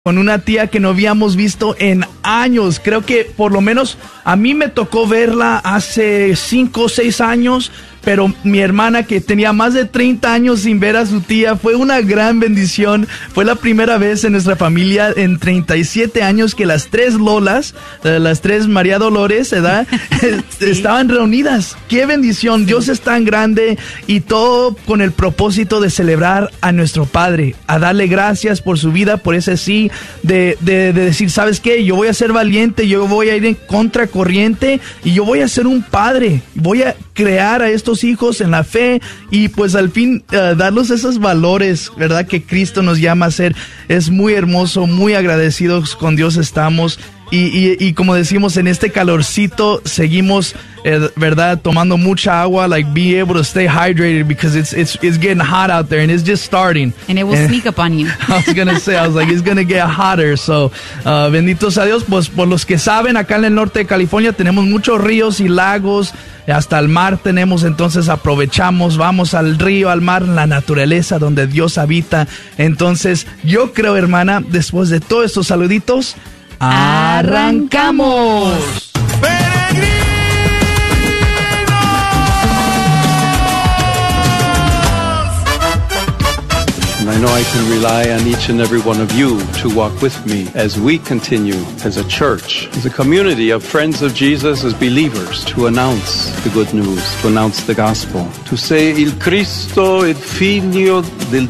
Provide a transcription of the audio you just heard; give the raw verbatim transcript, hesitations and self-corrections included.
con una tía que no habíamos visto en años. Creo que por lo menos a mí me tocó verla hace cinco o seis años, pero mi hermana, que tenía más de treinta años sin ver a su tía, fue una gran bendición. Fue la primera vez en nuestra familia en treinta y siete años que las tres Lolas, las tres María Dolores, ¿verdad? Sí. Estaban reunidas. ¡Qué bendición! Sí. Dios es tan grande, y todo con el propósito de celebrar a nuestro Padre, a darle gracias por su vida, por ese sí, de, de, de decir, ¿sabes qué? Yo voy a ser valiente, yo voy a ir en contracorriente, y yo voy a ser un padre, voy a crear a estos hijos en la fe, y pues al fin uh, darlos esos valores, ¿verdad?, que Cristo nos llama a ser. Es muy hermoso, muy agradecidos con Dios estamos, y, y, y como decimos, en este calorcito seguimos, eh, ¿verdad?, tomando mucha agua, like be able to stay hydrated, because it's it's it's getting hot out there, and it's just starting. And it will and sneak up on you. I was gonna say, I was like, it's gonna get hotter, so uh, benditos a Dios. Pues por los que saben, acá en el norte de California tenemos muchos ríos y lagos, hasta el mar tenemos, entonces aprovechamos, vamos al río, al mar, la naturaleza donde Dios habita. Entonces yo creo, hermana, después de todos estos saluditos, ¡arrancamos! I know I can rely on each and every one of you to walk with me as we continue as a church, as a community of friends of Jesus, as believers, to announce the good news, to announce the gospel, to say, Il Cristo, il Figlio del